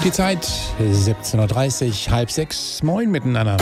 Die Zeit 17.30 Uhr, halb sechs. Moin miteinander.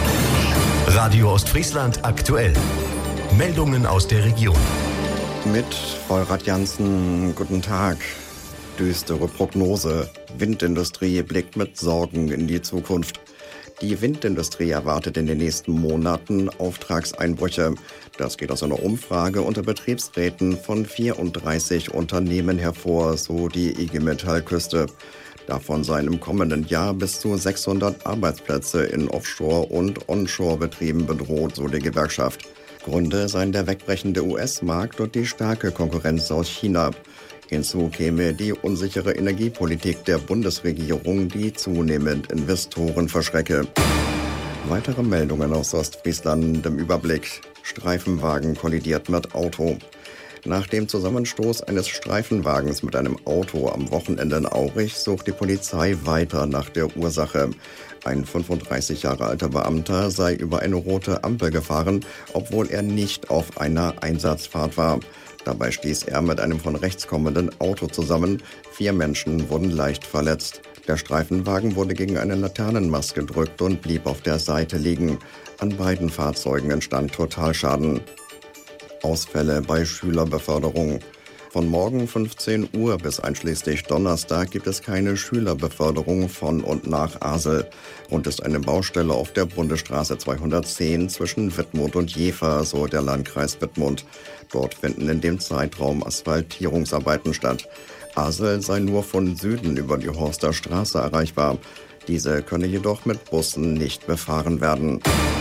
Radio Ostfriesland aktuell. Meldungen aus der Region. Mit Vollrad Jansen, guten Tag. Düstere Prognose. Windindustrie blickt mit Sorgen in die Zukunft. Die Windindustrie erwartet in den nächsten Monaten Auftragseinbrüche. Das geht aus einer Umfrage unter Betriebsräten von 34 Unternehmen hervor, so die IG Metall-Küste. Davon seien im kommenden Jahr bis zu 600 Arbeitsplätze in Offshore- und Onshore-Betrieben bedroht, so die Gewerkschaft. Gründe seien der wegbrechende US-Markt und die starke Konkurrenz aus China. Hinzu käme die unsichere Energiepolitik der Bundesregierung, die zunehmend Investoren verschrecke. Weitere Meldungen aus Ostfriesland im Überblick. Streifenwagen kollidiert mit Auto. Nach dem Zusammenstoß eines Streifenwagens mit einem Auto am Wochenende in Aurich sucht die Polizei weiter nach der Ursache. Ein 35 Jahre alter Beamter sei über eine rote Ampel gefahren, obwohl er nicht auf einer Einsatzfahrt war. Dabei stieß er mit einem von rechts kommenden Auto zusammen. 4 Menschen wurden leicht verletzt. Der Streifenwagen wurde gegen einen Laternenmast gedrückt und blieb auf der Seite liegen. An beiden Fahrzeugen entstand Totalschaden. Ausfälle bei Schülerbeförderung. Von morgen 15 Uhr bis einschließlich Donnerstag gibt es keine Schülerbeförderung von und nach Asel. Rund ist eine Baustelle auf der Bundesstraße 210 zwischen Wittmund und Jever, so der Landkreis Wittmund. Dort finden in dem Zeitraum Asphaltierungsarbeiten statt. Asel sei nur von Süden über die Horster Straße erreichbar. Diese könne jedoch mit Bussen nicht befahren werden.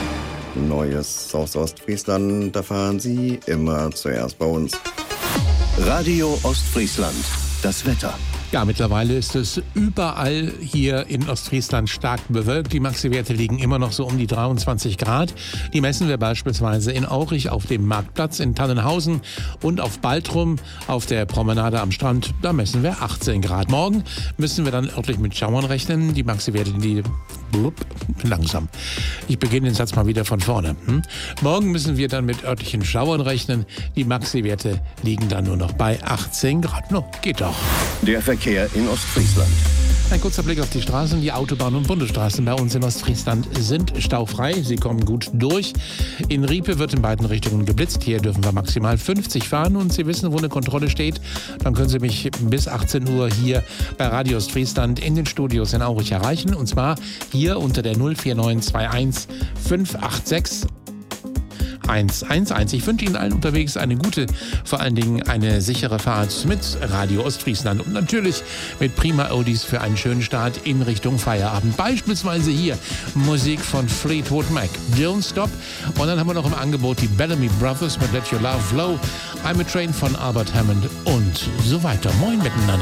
Neues aus Ostfriesland erfahren Sie immer zuerst bei uns. Radio Ostfriesland. Das Wetter. Ja, mittlerweile ist es überall hier in Ostfriesland stark bewölkt. Die Maxi-Werte liegen immer noch so um die 23 Grad. Die messen wir beispielsweise in Aurich auf dem Marktplatz, in Tannenhausen und auf Baltrum auf der Promenade am Strand. Da messen wir 18 Grad. Morgen müssen wir dann örtlich mit Schauern rechnen. Die Maxi-Werte, langsam. Ich beginne den Satz mal wieder von vorne. Morgen müssen wir dann mit örtlichen Schauern rechnen. Die Maxi-Werte liegen dann nur noch bei 18 Grad. No, geht doch. Der Verkehr in Ostfriesland. Ein kurzer Blick auf die Straßen. Die Autobahnen und Bundesstraßen bei uns in Ostfriesland sind staufrei. Sie kommen gut durch. In Riepe wird in beiden Richtungen geblitzt. Hier dürfen wir maximal 50 fahren. Und Sie wissen, wo eine Kontrolle steht. Dann können Sie mich bis 18 Uhr hier bei Radio Ostfriesland in den Studios in Aurich erreichen. Und zwar hier unter der 04921 586 111. Ich wünsche Ihnen allen unterwegs eine gute, vor allen Dingen eine sichere Fahrt mit Radio Ostfriesland und natürlich mit prima Oldies für einen schönen Start in Richtung Feierabend. Beispielsweise hier Musik von Fleetwood Mac, Don't Stop, und dann haben wir noch im Angebot die Bellamy Brothers mit Let Your Love Flow, I'm a Train von Albert Hammond und so weiter. Moin miteinander.